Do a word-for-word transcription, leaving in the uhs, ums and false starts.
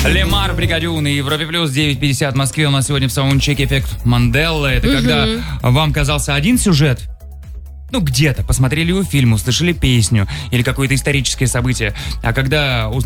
Лемар, Бригадюн и Европе Плюс, девять пятьдесят в Москве. У нас сегодня в саундчеке эффект Манделы. Это когда вам казался один сюжет, ну, где-то посмотрели его фильм, услышали песню или какое-то историческое событие. А когда